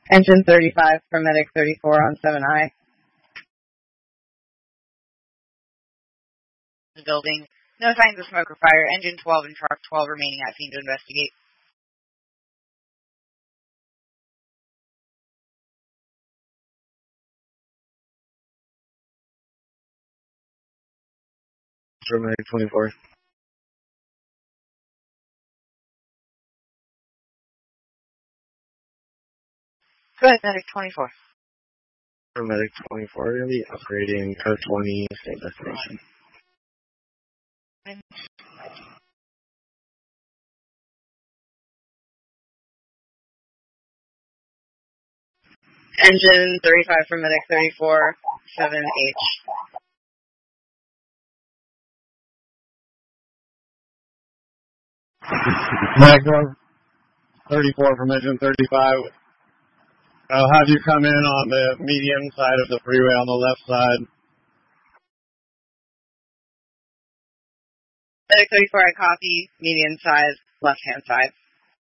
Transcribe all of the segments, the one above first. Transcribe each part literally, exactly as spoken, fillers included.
Engine thirty-five for Medic thirty-four on seven I. The building. No signs of smoke or fire. Engine twelve and truck twelve remaining at scene to investigate. Medic twenty-four. Go ahead, Medic twenty-four. Medic twenty-four, going to be upgrading car twenty, state destination. Engine thirty-five for Medic thirty-four, seven H. Medic thirty-four from engine thirty-five. I'll have you come in on the median side of the freeway on the left side. Medic thirty-four, I copy, median side, left-hand side.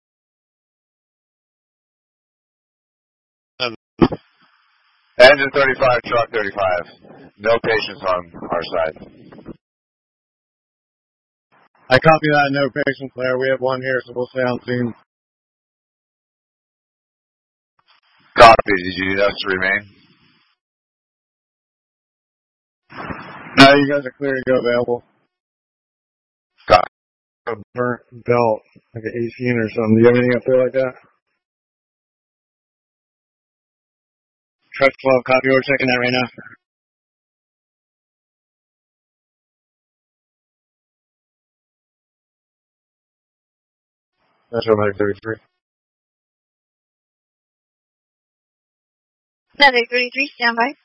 Engine thirty-five, truck thirty-five. No patients on our side. I copy that, no patients there. We have one here, so we'll stay on scene. Copy. Did you need us to remain? No, you guys are clear to go available. Copy. A burnt belt, like an eighteen or something. Do you have anything up there like that? Truck twelve, copy. We're checking that right now. That's our Medic thirty-three. Medic thirty-three, stand by.